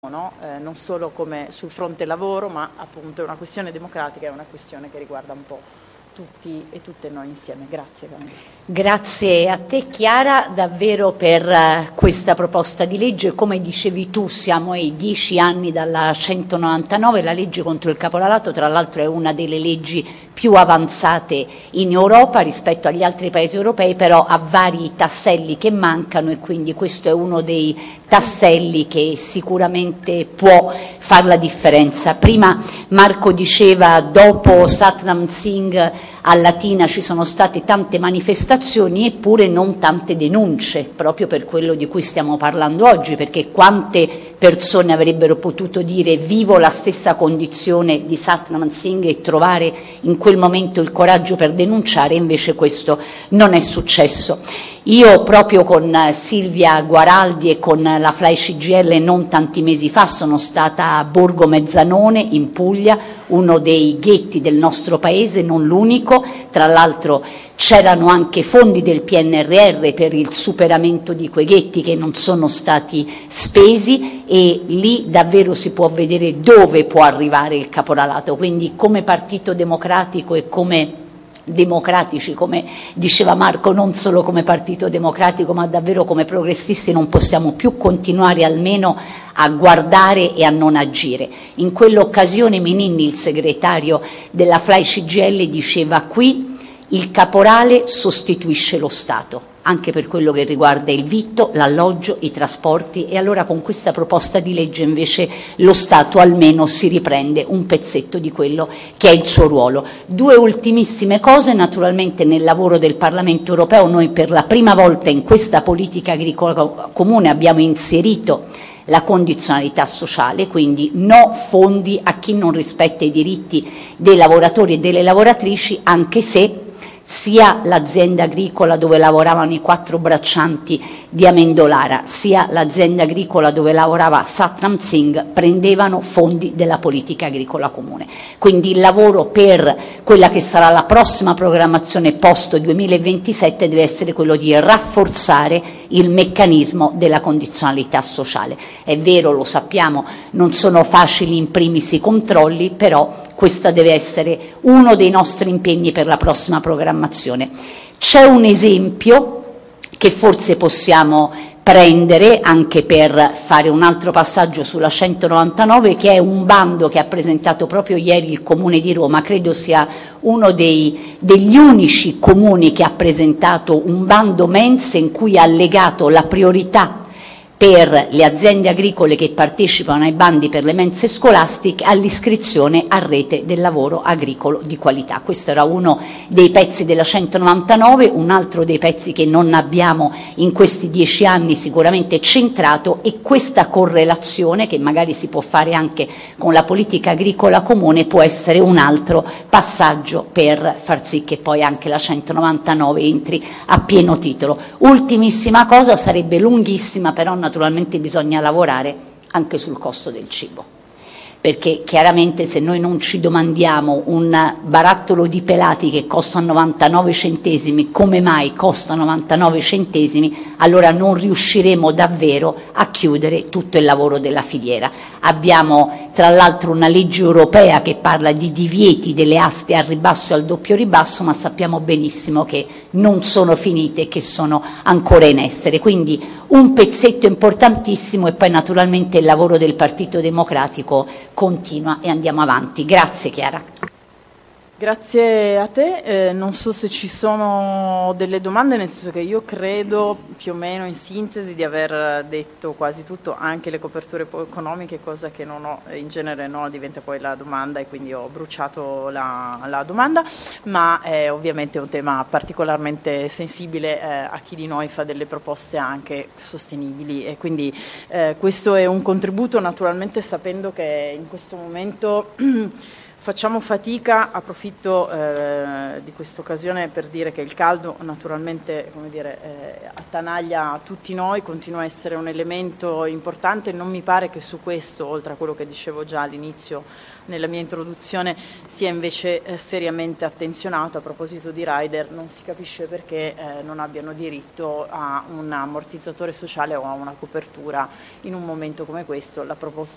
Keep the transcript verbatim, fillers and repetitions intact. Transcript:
no? eh, non solo come sul fronte lavoro, ma appunto è una questione democratica, è una questione che riguarda un po' tutti e tutte noi insieme. Grazie Camilla. Grazie a te Chiara davvero per uh, questa proposta di legge. Come dicevi tu, siamo ai dieci anni dalla centonovantanove, la legge contro il caporalato tra l'altro è una delle leggi più avanzate in Europa rispetto agli altri paesi europei, però ha vari tasselli che mancano e quindi questo è uno dei tasselli che sicuramente può fare la differenza. Prima Marco diceva dopo Satnam Singh a Latina ci sono state tante manifestazioni eppure non tante denunce, proprio per quello di cui stiamo parlando oggi, perché quante persone avrebbero potuto dire vivo la stessa condizione di Satnam Singh e trovare in quel momento il coraggio per denunciare, invece questo non è successo. Io proprio con Silvia Guaraldi e con la Fly C G I L non tanti mesi fa sono stata a Borgo Mezzanone in Puglia, uno dei ghetti del nostro paese, non l'unico. Tra l'altro c'erano anche fondi del P N R R per il superamento di quei ghetti che non sono stati spesi e lì davvero si può vedere dove può arrivare il caporalato. Quindi come Partito Democratico e come democratici, come diceva Marco, non solo come Partito Democratico ma davvero come progressisti non possiamo più continuare almeno a guardare e a non agire. In quell'occasione Meninni, il segretario della Fly C G I L, diceva qui il caporale sostituisce lo Stato, anche per quello che riguarda il vitto, l'alloggio, i trasporti, e allora con questa proposta di legge invece lo Stato almeno si riprende un pezzetto di quello che è il suo ruolo. Due ultimissime cose, naturalmente nel lavoro del Parlamento europeo noi per la prima volta in questa politica agricola comune abbiamo inserito la condizionalità sociale, quindi no fondi a chi non rispetta i diritti dei lavoratori e delle lavoratrici, anche se sia l'azienda agricola dove lavoravano i quattro braccianti di Amendolara, sia l'azienda agricola dove lavorava Satnam Singh prendevano fondi della politica agricola comune. Quindi il lavoro per quella che sarà la prossima programmazione post duemilaventisette deve essere quello di rafforzare il meccanismo della condizionalità sociale. È vero, lo sappiamo, non sono facili in primis i controlli, però questo deve essere uno dei nostri impegni per la prossima programmazione. C'è un esempio che forse possiamo prendere anche per fare un altro passaggio sulla centonovantanove, che è un bando che ha presentato proprio ieri il Comune di Roma. Credo sia uno dei, degli unici comuni che ha presentato un bando mense in cui ha allegato la priorità per le aziende agricole che partecipano ai bandi per le mense scolastiche all'iscrizione a rete del lavoro agricolo di qualità. Questo era uno dei pezzi della centonovantanove, un altro dei pezzi che non abbiamo in questi dieci anni sicuramente centrato, e questa correlazione, che magari si può fare anche con la politica agricola comune, può essere un altro passaggio per far sì che poi anche la centonovantanove entri a pieno titolo. Ultimissima cosa, sarebbe lunghissima, però naturalmente bisogna lavorare anche sul costo del cibo, perché chiaramente se noi non ci domandiamo un barattolo di pelati che costa novantanove centesimi come mai costa novantanove centesimi, allora non riusciremo davvero a chiudere tutto il lavoro della filiera. Abbiamo tra l'altro una legge europea che parla di divieti delle aste al ribasso e al doppio ribasso, ma sappiamo benissimo che non sono finite e che sono ancora in essere. Quindi un pezzetto importantissimo, e poi naturalmente il lavoro del Partito Democratico continua e andiamo avanti. Grazie Chiara. Grazie a te, eh, non so se ci sono delle domande, nel senso che io credo più o meno in sintesi di aver detto quasi tutto, anche le coperture economiche, cosa che non ho, in genere no, diventa poi la domanda e quindi ho bruciato la, la domanda, ma è ovviamente un tema particolarmente sensibile eh, a chi di noi fa delle proposte anche sostenibili, e quindi eh, questo è un contributo, naturalmente sapendo che in questo momento facciamo fatica. Approfitto eh, di questa occasione per dire che il caldo naturalmente, come dire, eh, attanaglia tutti noi, continua a essere un elemento importante. Non mi pare che su questo, oltre a quello che dicevo già all'inizio nella mia introduzione, sia invece eh, seriamente attenzionato. A proposito di rider, non si capisce perché eh, non abbiano diritto a un ammortizzatore sociale o a una copertura in un momento come questo. La proposta